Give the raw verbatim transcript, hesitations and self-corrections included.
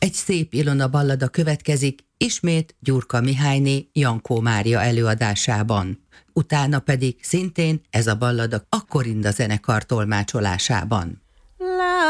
Egy szép Ilona ballada következik, ismét Gyurka Mihályné Jankó Mária előadásában. Utána pedig szintén ez a ballada a Korinda zenekar tolmácsolásában.